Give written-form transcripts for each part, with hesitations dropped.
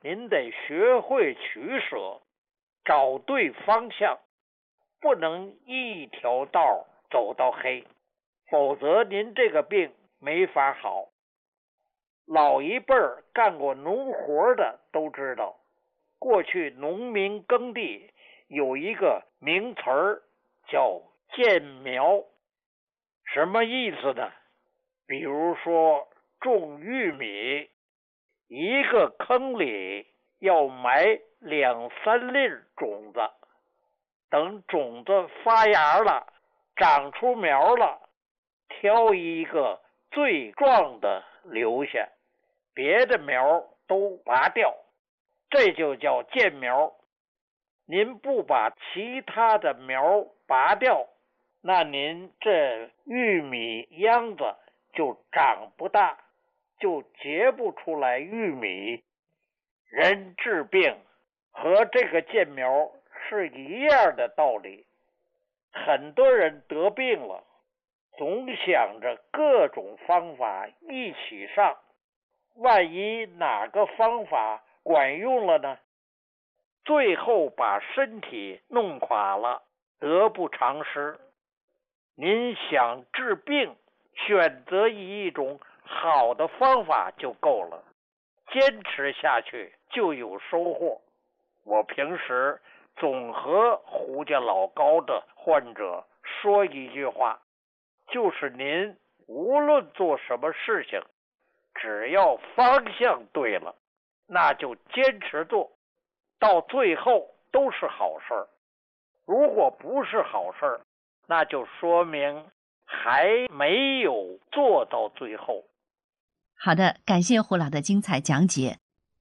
您得学会取舍，找对方向，不能一条道走到黑，否则您这个病没法好。老一辈儿干过农活的都知道，过去农民耕地有一个名词儿叫间苗，什么意思呢？比如说种玉米，一个坑里要埋2-3粒种子，等种子发芽了，长出苗了，挑一个最壮的留下，别的苗都拔掉，这就叫间苗。您不把其他的苗拔掉，那您这玉米秧子就长不大，就结不出来玉米。人治病和这个间苗是一样的道理。很多人得病了，总想着各种方法一起上，万一哪个方法管用了呢？最后把身体弄垮了，得不偿失。您想治病，选择一种好的方法就够了，坚持下去就有收获。我平时总和胡家老高的患者说一句话，就是您无论做什么事情，只要方向对了，那就坚持做，到最后都是好事儿。如果不是好事儿，那就说明还没有做到最后。 好的，感谢胡老的精彩讲解。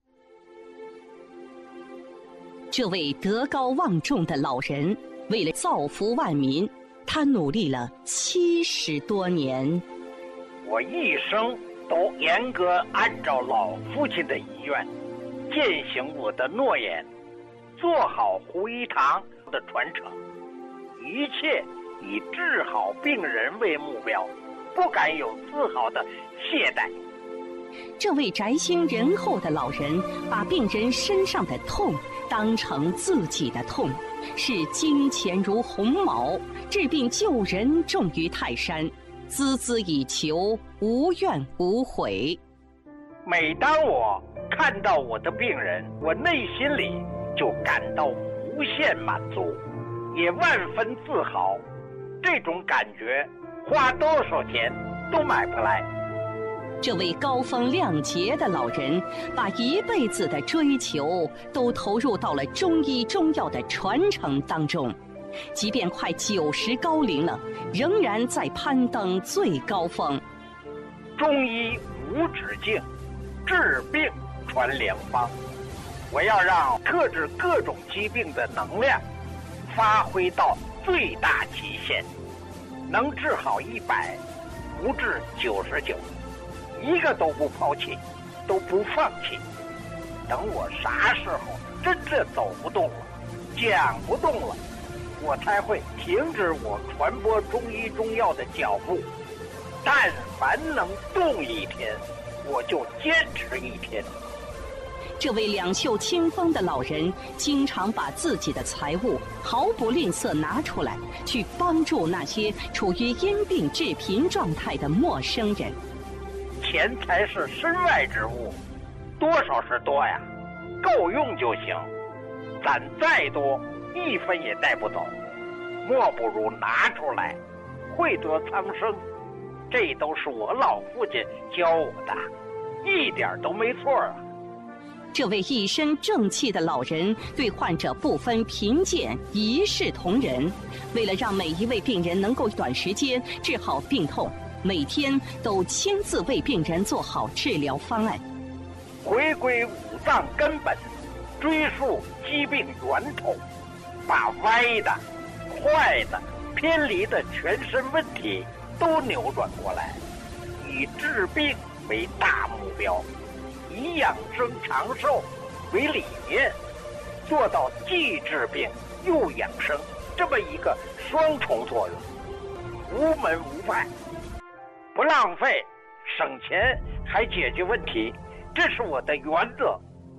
这位德高望重的老人，为了造福万民，他努力了70多年。 我一生都严格按照老父亲的遗愿，践行我的诺言，做好胡一堂的传承，一切以治好病人为目标，不敢有丝毫的懈怠。 这位宅心仁厚的老人，把病人身上的痛当成自己的痛，视金钱如鸿毛，治病救人重于泰山，孜孜以求，无怨无悔。 每当我看到我的病人，我内心里就感到无限满足，也万分自豪。这种感觉花多少钱都买不来。 这位高风亮节的老人，把一辈子的追求都投入到了中医中药的传承当中，即便快90高龄了，仍然在攀登最高峰。 中医无止境，治病传良方。我要让克制各种疾病的能量发挥到最大极限，能治好100，不治99，一个都不抛弃，都不放弃。等我啥时候真正走不动了，讲不动了，我才会停止我传播中医中药的脚步。但凡能动一天，我就坚持一天。 这位两袖清风的老人，经常把自己的财物毫不吝啬拿出来，去帮助那些处于因病致贫状态的陌生人。 钱财是身外之物，多少是多呀，够用就行。攒再多，1分也带不走，莫不如拿出来，惠得苍生。这都是我老父亲教我的，一点都没错啊。 这位一身正气的老人对患者不分贫贱，一视同仁。为了让每一位病人能够短时间治好病痛，每天都亲自为病人做好治疗方案。 回归五脏根本，追溯疾病源头，把歪的、坏的、偏离的全身问题都扭转过来，以治病为大目标，以养生长寿为理念，做到既治病又养生这么一个双重作用，无门无派，不浪费，省钱还解决问题，这是我的原则。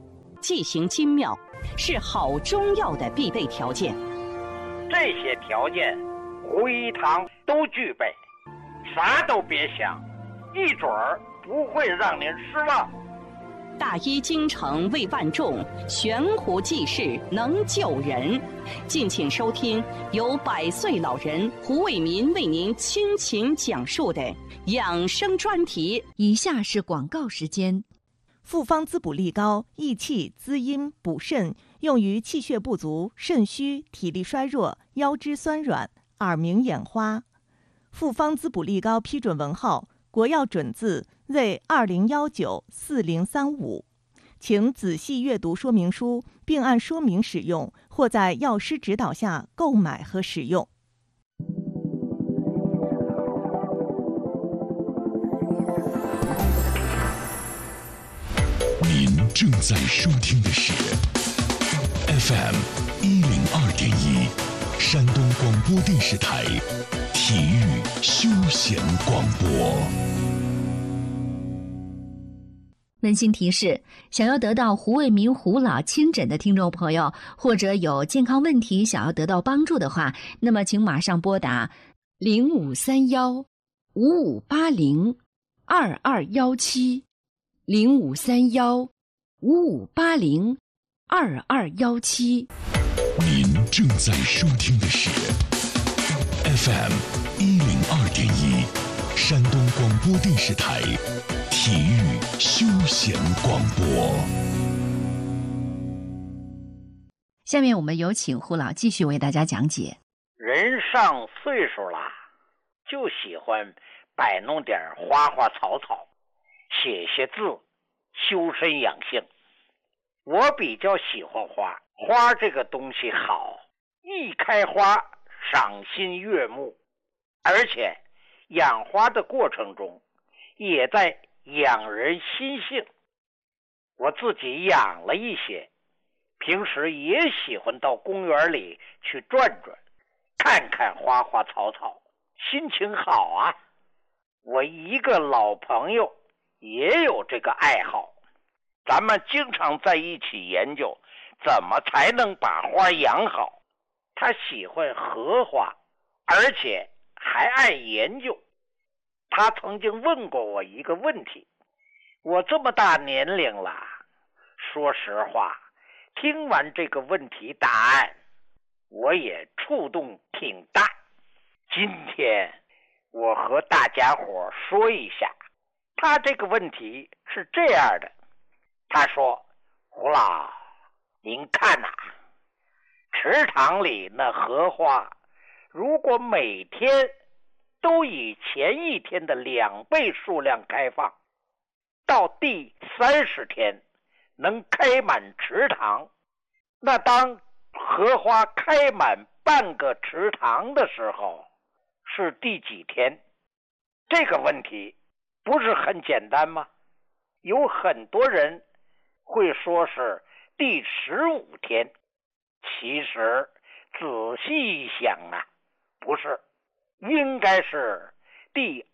技型精妙，是好中药的必备条件。 这些条件胡一堂都具备，啥都别想，一准儿不会让您失望。 大医精诚为万众，悬壶济世能救人。敬请收听由100岁老人胡卫民为您倾情讲述的养生专题。 以下是广告时间。 复方滋补力高，益气滋阴补肾，用于气血不足、肾虚、体力衰弱、腰肢酸软、耳鸣眼花。复方滋补力高批准文号国药准字为20194035，请仔细阅读说明书，并按说明使用，或在药师指导下购买和使用。 您正在收听的是 FM 102.1，山东广播电视台体育休闲广播。 温馨提示：想要得到胡卫民胡老亲诊的听众朋友，或者有健康问题想要得到帮助的话，那么请马上拨打0531-5580-2217 0531-5580-2217。 您正在收听的是 FM 102.1，山东广播电视台体育休闲广播。 下面我们有请胡老继续为大家讲解。 人上岁数了，就喜欢摆弄点花花草草，写些字，修身养性。我比较喜欢花，花这个东西好，一开花赏心悦目，而且养花的过程中也在养人心性。我自己养了一些，平时也喜欢到公园里去转转，看看花花草草，心情好啊。我一个老朋友也有这个爱好，咱们经常在一起研究怎么才能把花养好。他喜欢荷花，而且还爱研究。他曾经问过我一个问题，我这么大年龄了，说实话，听完这个问题答案，我也触动挺大。今天我和大家伙说一下，他这个问题是这样的。他说：胡老，您看呐，池塘里那荷花，如果每天都以前一天的2倍数量开放，到第30天能开满池塘，那当荷花开满半个池塘的时候，是第几天？这个问题不是很简单吗？有很多人会说是第15天，其实仔细一想啊，不是，应该是第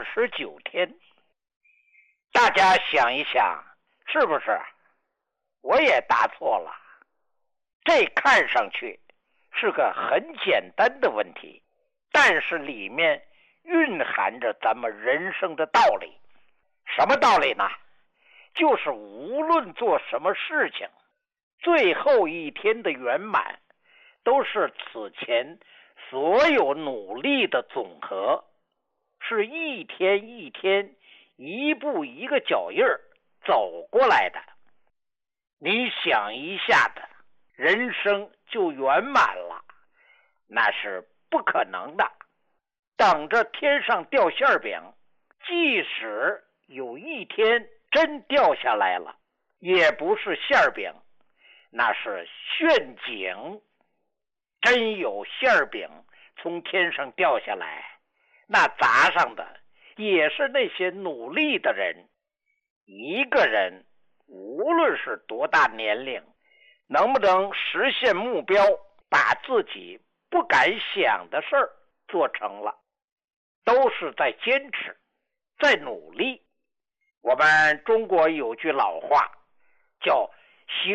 29天。大家想一想，是不是？我也答错了。这看上去是个很简单的问题，但是里面蕴含着咱们人生的道理。什么道理呢？就是无论做什么事情，最后一天的圆满都是此前所有努力的总和，是一天一天一步一个脚印儿走过来的。你想一下子，人生就圆满了，那是不可能的。等着天上掉馅饼，即使有一天真掉下来了，也不是馅饼，那是陷阱。真有馅饼从天上掉下来，那砸上的也是那些努力的人。一个人无论是多大年龄，能不能实现目标，把自己不敢想的事儿做成了，都是在坚持，在努力。我们中国有句老话叫行